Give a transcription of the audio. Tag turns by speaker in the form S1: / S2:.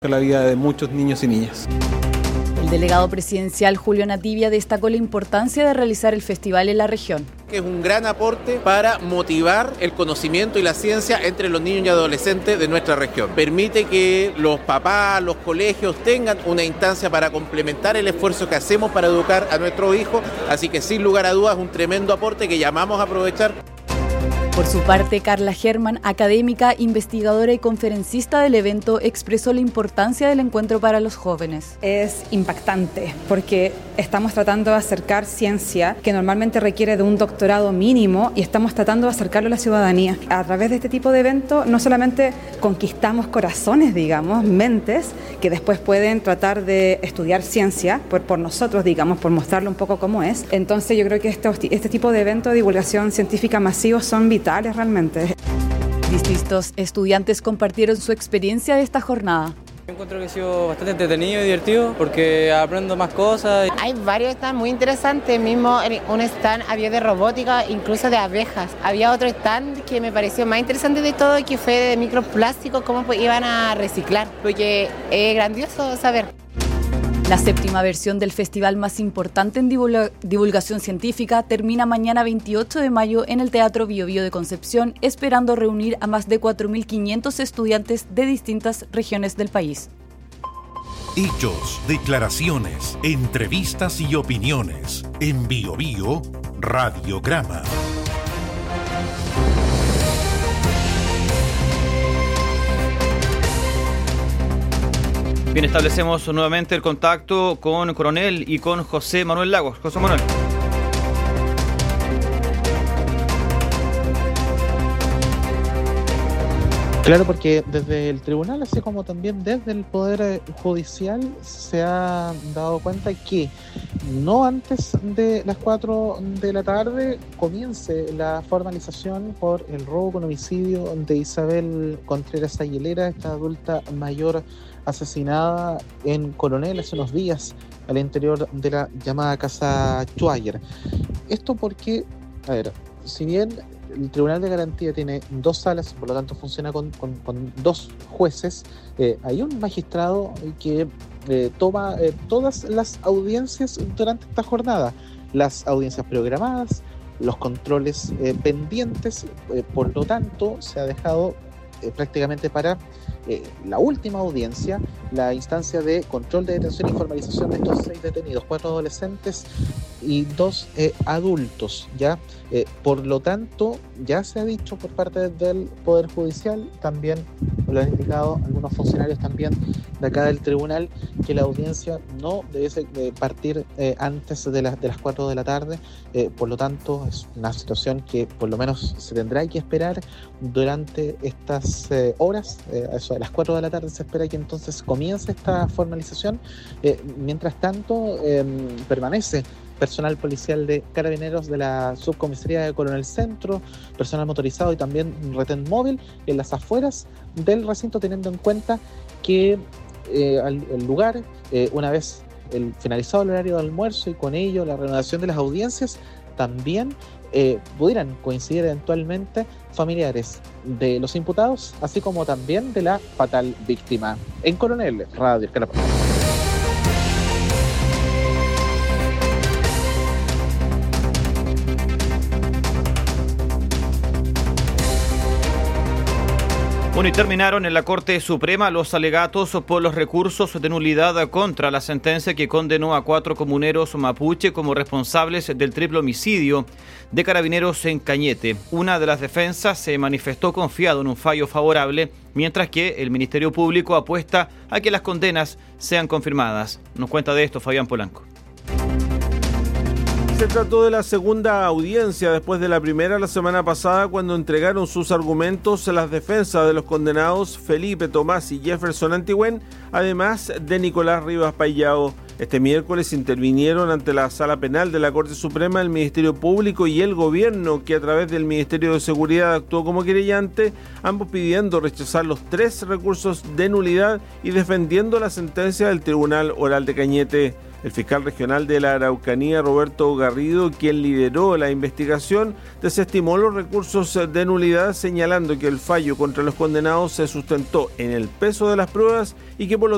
S1: la vida de muchos niños y niñas.
S2: El delegado presidencial Julio Nativia destacó la importancia de realizar el festival en la región.
S3: Es un gran aporte para motivar el conocimiento y la ciencia entre los niños y adolescentes de nuestra región. Permite que los papás, los colegios tengan una instancia para complementar el esfuerzo que hacemos para educar a nuestros hijos, así que sin lugar a dudas un tremendo aporte que llamamos a aprovechar.
S2: Por su parte, Carla Germán, académica, investigadora y conferencista del evento, expresó la importancia del encuentro para los jóvenes.
S4: Es impactante porque estamos tratando de acercar ciencia que normalmente requiere de un doctorado mínimo y estamos tratando de acercarlo a la ciudadanía. A través de este tipo de eventos no solamente conquistamos corazones, digamos, mentes, que después pueden tratar de estudiar ciencia por nosotros, digamos, por mostrarle un poco cómo es. Entonces yo creo que este tipo de eventos de divulgación científica masivos son vitales realmente.
S2: Distintos estudiantes compartieron su experiencia de esta jornada.
S5: Encuentro que ha sido bastante entretenido y divertido porque aprendo más cosas.
S6: Hay varios stands muy interesantes, mismo un stand había de robótica, incluso de abejas. Había otro stand que me pareció más interesante de todo, que fue de microplásticos, cómo iban a reciclar, porque es grandioso saber.
S2: La 7ª versión del festival más importante en divulgación científica termina mañana 28 de mayo en el Teatro Bio Bio de Concepción, esperando reunir a más de 4.500 estudiantes de distintas regiones del país.
S7: Hechos, declaraciones, entrevistas y opiniones. En Bio Bio, Radiograma.
S8: Bien, establecemos nuevamente el contacto con Coronel y con José Manuel Lagos. José Manuel.
S9: Claro, porque desde el tribunal, así como también desde el Poder Judicial, se ha dado cuenta que no antes de las 4 de la tarde comience la formalización por el robo con homicidio de Isabel Contreras Aguilera, esta adulta mayor asesinada en Coronel hace unos días al interior de la llamada Casa Schweier. Esto porque, a ver, si bien el Tribunal de Garantía tiene 2 salas, por lo tanto funciona con 2 jueces, hay un magistrado que toma todas las audiencias durante esta jornada, las audiencias programadas, los controles pendientes, por lo tanto se ha dejado prácticamente para la última audiencia, la instancia de control de detención y formalización de estos 6 detenidos, 4 adolescentes y 2 adultos, ¿ya? Por lo tanto, ya se ha dicho por parte del Poder Judicial, también lo han indicado algunos funcionarios también de acá del tribunal, que la audiencia no debe partir antes de las 4 de la tarde, por lo tanto es una situación que por lo menos se tendrá que esperar durante estas horas, a eso de las 4 de la tarde se espera que entonces comience esta formalización. Mientras tanto, permanece personal policial de Carabineros de la Subcomisaría de Coronel Centro, personal motorizado y también retén móvil en las afueras del recinto, teniendo en cuenta que el lugar, una vez finalizado el horario de almuerzo y con ello la reanudación de las audiencias, también pudieran coincidir eventualmente familiares de los imputados, así como también de la fatal víctima. En Coronel, Radio Escalapa.
S8: Bueno, y terminaron en la Corte Suprema los alegatos por los recursos de nulidad contra la sentencia que condenó a 4 comuneros mapuche como responsables del triple homicidio de Carabineros en Cañete. Una de las defensas se manifestó confiado en un fallo favorable, mientras que el Ministerio Público apuesta a que las condenas sean confirmadas. Nos cuenta de esto Fabián Polanco.
S10: Se trató de la segunda audiencia después de la primera la semana pasada, cuando entregaron sus argumentos las defensas de los condenados Felipe Tomás y Jefferson Antigüen, además de Nicolás Rivas Payao. Este miércoles intervinieron ante la Sala Penal de la Corte Suprema el Ministerio Público y el Gobierno, que a través del Ministerio de Seguridad actuó como querellante, ambos pidiendo rechazar los 3 recursos de nulidad y defendiendo la sentencia del Tribunal Oral de Cañete. El fiscal regional de la Araucanía, Roberto Garrido, quien lideró la investigación, desestimó los recursos de nulidad, señalando que el fallo contra los condenados se sustentó en el peso de las pruebas y que por lo